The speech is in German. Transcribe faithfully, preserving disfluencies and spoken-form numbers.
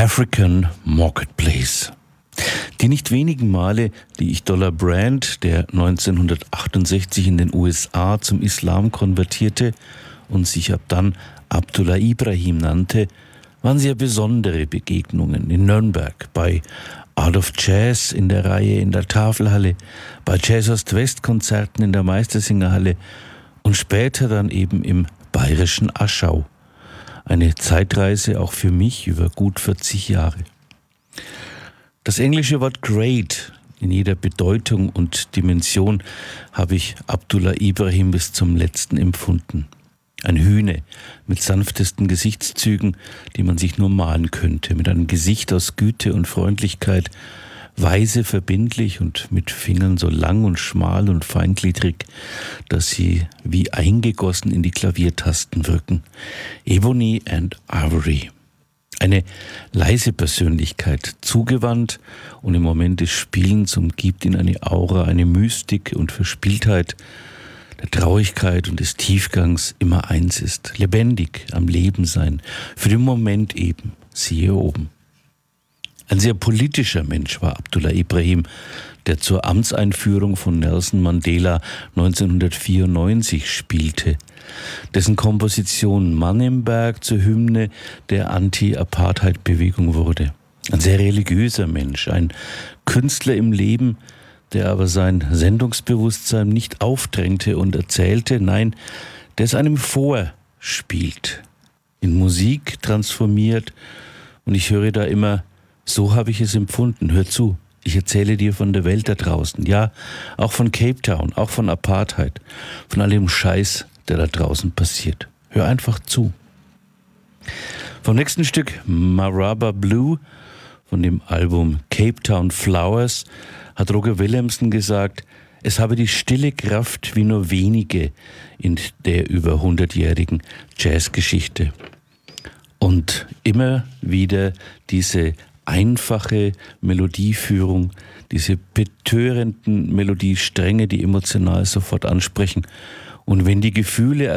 African Marketplace. Die nicht wenigen Male, die ich Dollar Brand, der neunzehnhundertachtundsechzig in den U S A zum Islam konvertierte und sich ab dann Abdullah Ibrahim nannte, waren sehr besondere Begegnungen in Nürnberg, bei Art of Jazz in der Reihe in der Tafelhalle, bei Jazz Ost-West-Konzerten in der Meistersingerhalle und später dann eben im bayerischen Aschau. Eine Zeitreise auch für mich über gut vierzig Jahre. Das englische Wort great in jeder Bedeutung und Dimension habe ich Abdullah Ibrahim bis zum letzten empfunden. Ein Hühne mit sanftesten Gesichtszügen, die man sich nur malen könnte, mit einem Gesicht aus Güte und Freundlichkeit, weise, verbindlich und mit Fingern so lang und schmal und feingliedrig, dass sie wie eingegossen in die Klaviertasten wirken. Ebony and Ivory. Eine leise Persönlichkeit, zugewandt und im Moment des Spielens umgibt ihn eine Aura, eine Mystik und Verspieltheit, der Traurigkeit und des Tiefgangs immer eins ist. Lebendig am Leben sein, für den Moment eben, siehe oben. Ein sehr politischer Mensch war Abdullah Ibrahim, der zur Amtseinführung von Nelson Mandela neunzehnhundertvierundneunzig spielte, dessen Komposition Mann im Berg zur Hymne der Anti-Apartheid-Bewegung wurde. Ein sehr religiöser Mensch, ein Künstler im Leben, der aber sein Sendungsbewusstsein nicht aufdrängte und erzählte, nein, der es einem vorspielt, in Musik transformiert, und ich höre da immer: So habe ich es empfunden. Hör zu, ich erzähle dir von der Welt da draußen. Ja, auch von Cape Town, auch von Apartheid, von all dem Scheiß, der da draußen passiert. Hör einfach zu. Vom nächsten Stück Maraba Blue von dem Album Cape Town Flowers hat Roger Willemsen gesagt, es habe die stille Kraft wie nur wenige in der über hundertjährigen Jazzgeschichte. Und immer wieder diese einfache Melodieführung, diese betörenden Melodiestränge, die emotional sofort ansprechen. Und wenn die Gefühle